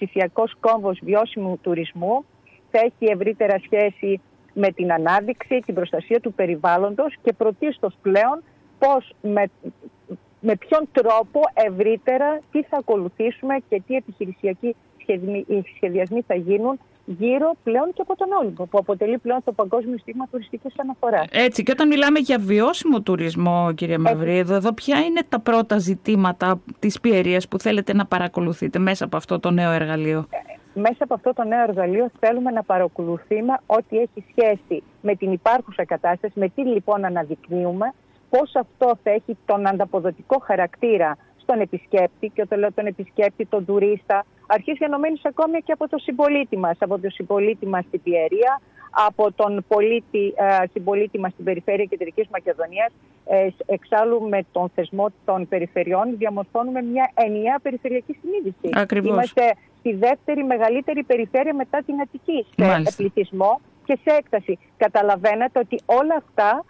ψηφιακός κόμβος βιώσιμου τουρισμού θα έχει ευρύτερα σχέση με την ανάδειξη, την προστασία του περιβάλλοντος και πρωτίστως πλέον πώς με ποιον τρόπο ευρύτερα τι θα ακολουθήσουμε και τι επιχειρησιακοί σχεδιασμοί θα γίνουν γύρω πλέον και από τον Όλυμπο, που αποτελεί πλέον το παγκόσμιο στίγμα τουριστικής αναφοράς. Έτσι, και όταν μιλάμε για βιώσιμο τουρισμό, κυρία Μαυρίδου, εδώ ποια είναι τα πρώτα ζητήματα της Πιερίας που θέλετε να παρακολουθείτε μέσα από αυτό το νέο εργαλείο? Μέσα από αυτό το νέο εργαλείο θέλουμε να παρακολουθούμε ό,τι έχει σχέση με την υπάρχουσα κατάσταση, με τι λοιπόν αναδεικνύουμε, πώς αυτό θα έχει τον ανταποδοτικό χαρακτήρα στον επισκέπτη, και όταν λέω τον επισκέπτη, τον τουρίστα, αρχής γενομένης ακόμη και από τον συμπολίτη μας, στην Πιερία, από τον συμπολίτη μας στην περιφέρεια Κεντρικής Μακεδονίας. Εξάλλου με τον θεσμό των περιφερειών διαμορφώνουμε μια ενιαία περιφερειακή συνείδηση. Ακριβώς. Είμαστε στη δεύτερη μεγαλύτερη περιφέρεια μετά την Αττική σε πληθυσμό και σε έκταση. Καταλαβαίνετε ότι όλα αυτά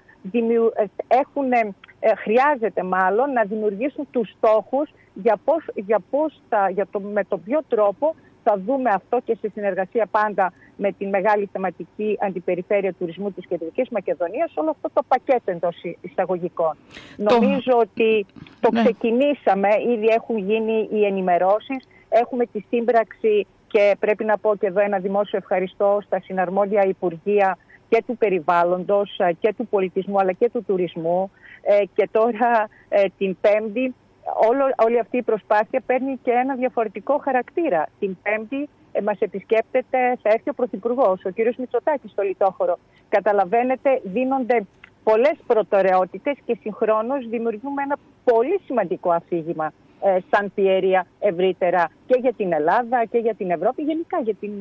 χρειάζεται μάλλον να δημιουργήσουν τους στόχους με τον ποιο τρόπο θα δούμε αυτό, και σε συνεργασία πάντα με τη μεγάλη θεματική αντιπεριφέρεια τουρισμού της Κεντρικής Μακεδονίας, όλο αυτό το πακέτο εντός εισαγωγικών. Νομίζω ότι το ξεκινήσαμε, ήδη έχουν γίνει οι ενημερώσεις, έχουμε τη σύμπραξη και πρέπει να πω και εδώ ένα δημόσιο ευχαριστώ στα συναρμόδια Υπουργεία και του περιβάλλοντος και του πολιτισμού αλλά και του τουρισμού, και τώρα την Πέμπτη όλη αυτή η προσπάθεια παίρνει και ένα διαφορετικό χαρακτήρα. Την Πέμπτη μας επισκέπτεται, θα έρθει ο Πρωθυπουργός, ο κύριος Μητσοτάκης, στο Λιτόχωρο. Καταλαβαίνετε, δίνονται πολλές προτεραιότητες και συγχρόνως δημιουργούμε ένα πολύ σημαντικό αφήγημα σαν Πιερία ευρύτερα και για την Ελλάδα και για την Ευρώπη, γενικά για την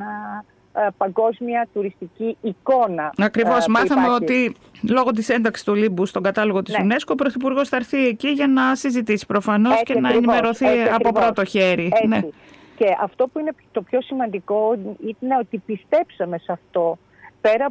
παγκόσμια τουριστική εικόνα. Ακριβώς. Μάθαμε ότι λόγω της ένταξης του Ολύμπου στον κατάλογο της UNESCO, ο Πρωθυπουργός θα έρθει εκεί για να συζητήσει προφανώς και να ενημερωθεί από πρώτο χέρι. Ναι. Και αυτό που είναι το πιο σημαντικό είναι ότι πιστέψαμε σε αυτό. Πέρα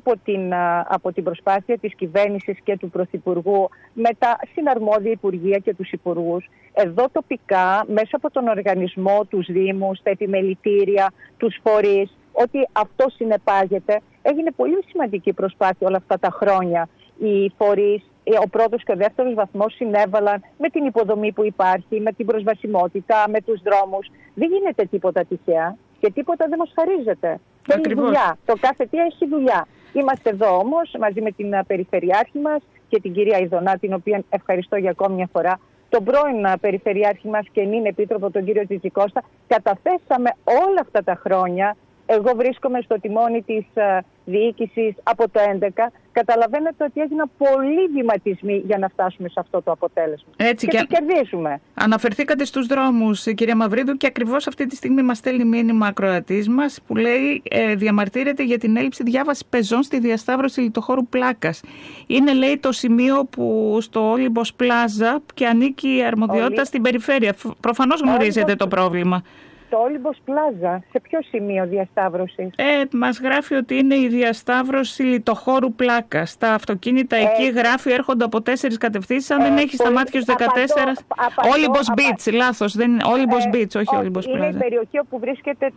από την προσπάθεια της κυβέρνησης και του Πρωθυπουργού με τα συναρμόδια Υπουργεία και τους Υπουργούς, εδώ τοπικά, μέσα από τον οργανισμό, τους Δήμους, τα επιμελητήρια, τους φορείς, ότι αυτό συνεπάγεται, έγινε πολύ σημαντική προσπάθεια όλα αυτά τα χρόνια. Οι φορείς, ο πρώτος και ο δεύτερος βαθμός συνέβαλαν με την υποδομή που υπάρχει, με την προσβασιμότητα, με τους δρόμους. Δεν γίνεται τίποτα τυχαία και τίποτα δεν μας χαρίζεται. Θέλει δουλειά. Το κάθε τι έχει δουλειά. Είμαστε εδώ όμως μαζί με την Περιφερειάρχη μας και την κυρία Ιδωνά, την οποία ευχαριστώ για ακόμη μια φορά, τον πρώην Περιφερειάρχη μας και νυν Επίτροπο, τον κύριο Τζιτζικώστα. Καταθέσαμε όλα αυτά τα χρόνια. Εγώ βρίσκομαι στο τιμόνι της διοίκησης από το 2011. Καταλαβαίνετε ότι έγιναν πολλοί βηματισμοί για να φτάσουμε σε αυτό το αποτέλεσμα. Έτσι και κερδίσουμε. Αναφερθήκατε στους δρόμους, κυρία Μαυρίδου, και ακριβώς αυτή τη στιγμή μας στέλνει μήνυμα ακροατής μας που λέει διαμαρτύρεται για την έλλειψη διάβασης πεζών στη διασταύρωση Λιτοχώρου Πλάκας. Είναι, λέει, το σημείο που στο Όλυμπος Πλάζα και ανήκει η αρμοδιότητα στην περιφέρεια. Προφανώς γνωρίζετε το πρόβλημα. Το Όλυμπος Πλάζα, σε ποιο σημείο διασταύρωσης? Μας γράφει ότι είναι η διασταύρωση Λιτοχώρου Πλάκας. Τα αυτοκίνητα εκεί γράφει έρχονται από 4 κατευθύνσεις. Αν δεν έχει στα μάτια στους 14. Όλυμπος Beach, λάθος. Δεν είναι Όλυμπος Beach, όχι Όλυμπος Πλάζα. Είναι η περιοχή όπου βρίσκεται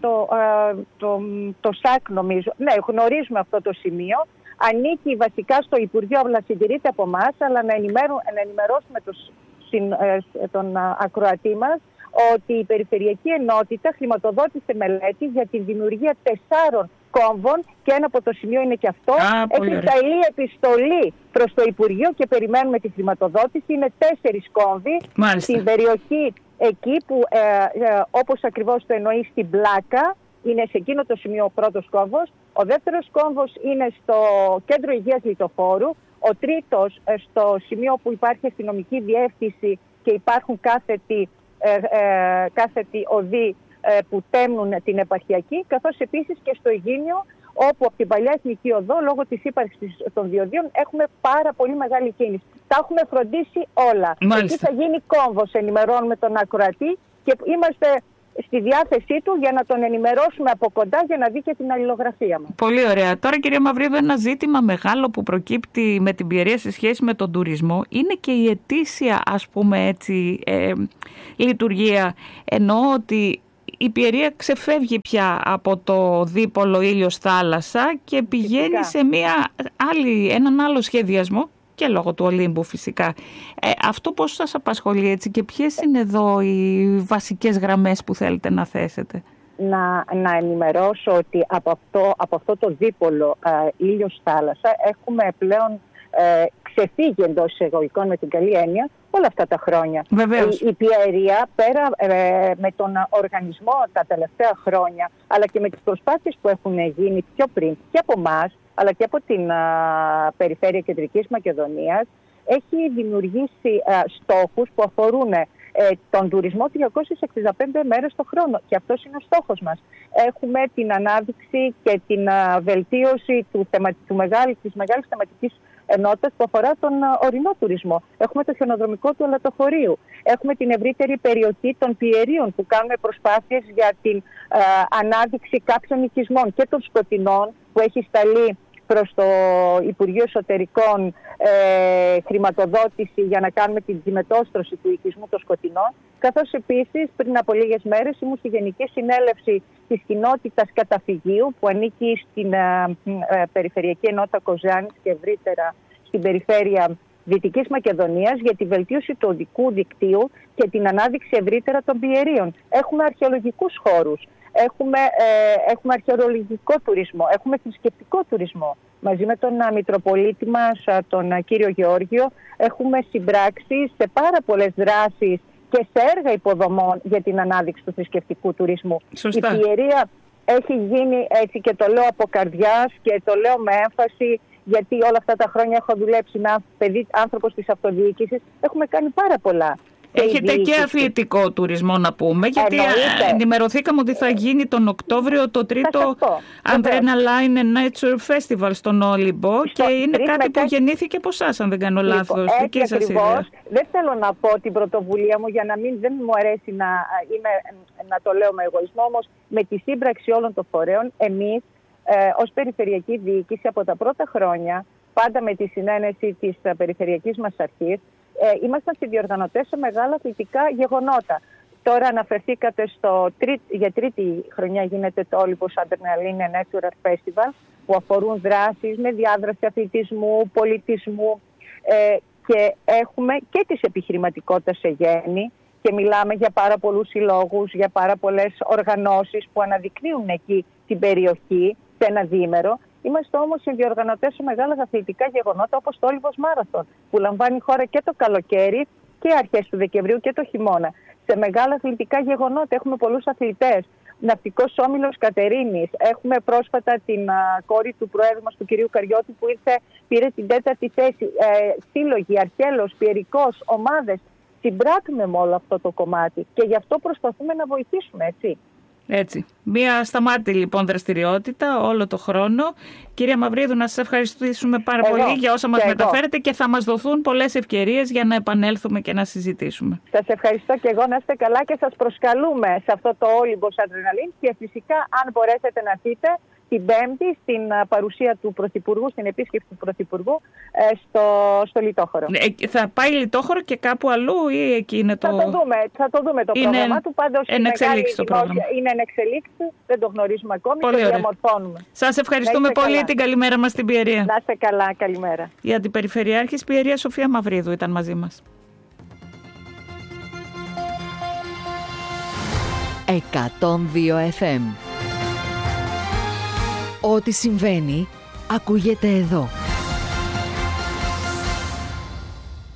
το ΣΑΚ, νομίζω. Ναι, γνωρίζουμε αυτό το σημείο. Ανήκει βασικά στο Υπουργείο, αλλά συντηρείται από εμάς, αλλά να ενημερώσουμε τον ακροατή μας ότι η Περιφερειακή Ενότητα χρηματοδότησε μελέτη για τη δημιουργία 4 κόμβων και ένα από το σημείο είναι και αυτό. Έχει σταλεί επιστολή προς το Υπουργείο και περιμένουμε τη χρηματοδότηση. Είναι 4 κόμβοι στην περιοχή εκεί που όπως ακριβώς το εννοεί στην Πλάκα. Είναι σε εκείνο το σημείο ο πρώτος κόμβος. Ο δεύτερος κόμβος είναι στο Κέντρο Υγείας Λιτοχώρου. Ο τρίτος στο σημείο που υπάρχει αστυνομική διεύθυνση και υπάρχουν κάθετοι οδοί που τέμνουν την επαρχιακή, καθώς επίσης και στο Αιγίνιο, όπου από την παλιά Εθνική Οδό, λόγω της ύπαρξης των διοδίων, έχουμε πάρα πολύ μεγάλη κίνηση. Τα έχουμε φροντίσει όλα. Εκεί θα γίνει κόμβος, ενημερώνουμε τον ακροατή και είμαστε στη διάθεσή του για να τον ενημερώσουμε από κοντά για να δει και την αλληλογραφία μας. Πολύ ωραία. Τώρα, κυρία Μαυρίδου, ένα ζήτημα μεγάλο που προκύπτει με την Πιερία σε σχέση με τον τουρισμό είναι και η ετήσια, ας πούμε έτσι, λειτουργία. Εννοώ ότι η Πιερία ξεφεύγει πια από το δίπολο ήλιος-θάλασσα και πηγαίνει σε έναν άλλο σχεδιασμό και λόγω του Ολύμπου φυσικά. Αυτό πώς σας απασχολεί έτσι και ποιες είναι εδώ οι βασικές γραμμές που θέλετε να θέσετε? Να ενημερώσω ότι από αυτό το δίπολο ήλιος-θάλασσα έχουμε πλέον ξεφύγει εντός εισαγωγικών, με την καλή έννοια, όλα αυτά τα χρόνια. Βεβαίως. Η Πιερία, πέρα με τον οργανισμό τα τελευταία χρόνια, αλλά και με τις προσπάθειες που έχουν γίνει πιο πριν και από εμάς, αλλά και από την περιφέρεια Κεντρικής Μακεδονίας, έχει δημιουργήσει στόχους που αφορούν τον τουρισμό 365 μέρες το χρόνο. Και αυτός είναι ο στόχος μας. Έχουμε την ανάδειξη και την βελτίωση της μεγάλης θεματικής ενότητας που αφορά τον ορεινό τουρισμό. Έχουμε το χιονοδρομικό του Αλατοχωρίου. Έχουμε την ευρύτερη περιοχή των Πιερίων που κάνουμε προσπάθειες για την ανάδειξη κάποιων οικισμών και των σκοτεινών που έχει σταλεί προς το Υπουργείο Εσωτερικών χρηματοδότηση για να κάνουμε την συμμετόστρωση του οικισμού των σκοτεινών, καθώς επίσης πριν από λίγες μέρες ήμουν στη Γενική Συνέλευση της Κοινότητας Καταφυγίου που ανήκει στην Περιφερειακή Ενότητα Κοζάνης και ευρύτερα στην περιφέρεια Δυτικής Μακεδονίας για τη βελτίωση του οδικού δικτύου και την ανάδειξη ευρύτερα των Πιερίων. Έχουμε αρχαιολογικούς χώρους. Έχουμε αρχαιολογικό τουρισμό, έχουμε θρησκευτικό τουρισμό. Μαζί με τον Μητροπολίτη μας, τον κύριο Γεώργιο, έχουμε συμπράξει σε πάρα πολλές δράσεις και σε έργα υποδομών για την ανάδειξη του θρησκευτικού τουρισμού. Σωστά. Η Πιερία έχει γίνει, έτσι και το λέω από καρδιάς και το λέω με έμφαση, γιατί όλα αυτά τα χρόνια έχω δουλέψει με άνθρωπος της αυτοδιοίκησης, έχουμε κάνει πάρα πολλά. Έχετε και αθλητικό τουρισμό να πούμε, γιατί ενημερωθήκαμε ότι θα γίνει τον Οκτώβριο το τρίτο Adrenaline Nature Festival στον Όλυμπο και είναι κάτι που γεννήθηκε από εσάς, αν δεν κάνω λάθος. Έτσι ακριβώς. Δεν θέλω να πω την πρωτοβουλία μου για να δεν μου αρέσει να το λέω με εγωισμό, όμως με τη σύμπραξη όλων των φορέων, εμείς ως Περιφερειακή Διοίκηση από τα πρώτα χρόνια, πάντα με τη συνένεση της Περιφερειακής μας Αρχής, ήμασταν συνδιοργανωτές σε μεγάλα αθλητικά γεγονότα. Τώρα αναφερθήκατε για τρίτη χρονιά γίνεται το Olympus Adrenaline Nature Festival που αφορούν δράσεις με διάδραση αθλητισμού, πολιτισμού και έχουμε και της επιχειρηματικότητας σε γέννη και μιλάμε για πάρα πολλούς συλλόγους, για πάρα πολλές οργανώσεις που αναδεικνύουν εκεί την περιοχή σε ένα διήμερο. Είμαστε όμως συνδιοργανωτές σε μεγάλα αθλητικά γεγονότα όπως το Όλυμπος Μάραθον που λαμβάνει η χώρα και το καλοκαίρι και αρχές του Δεκεμβρίου και το χειμώνα. Σε μεγάλα αθλητικά γεγονότα έχουμε πολλούς αθλητές. Ναυτικός Όμιλος Κατερίνης. Έχουμε πρόσφατα την κόρη του Προέδρου μας, του κυρίου Καριώτη, που πήρε την 4η θέση. Σύλλογοι, αρχαίlos, πιερικός, ομάδες. Συμπράττουμε με όλο αυτό το κομμάτι και γι' αυτό προσπαθούμε να βοηθήσουμε, έτσι. Έτσι. Μία σταμάτητη λοιπόν δραστηριότητα όλο το χρόνο. Κυρία Μαυρίδου, να σας ευχαριστήσουμε πάρα πολύ για όσα μας μεταφέρετε και θα μας δοθούν πολλές ευκαιρίες για να επανέλθουμε και να συζητήσουμε. Σας ευχαριστώ και εγώ, να είστε καλά και σας προσκαλούμε σε αυτό το Olympus Adrenaline και φυσικά αν μπορέσετε να έρθετε την Πέμπτη στην παρουσία του Πρωθυπουργού, στην επίσκεψη του Πρωθυπουργού στο Λιτόχωρο. Θα πάει Λιτόχωρο και κάπου αλλού ή εκεί είναι το... Θα το δούμε το πρόγραμμα του. Πάντως είναι εξελίξει το πρόγραμμα. Είναι εν εξελίξη, δεν το γνωρίζουμε ακόμη και το διαμορφώνουμε. Σας ευχαριστούμε πολύ καλά. Την καλημέρα μας στην Πιερία. Να είστε καλά, καλημέρα. Η Αντιπεριφερειάρχης Πιερία Σοφία Μαυρίδου ήταν μαζί μας. 102 FM. Ό,τι συμβαίνει, ακούγεται εδώ.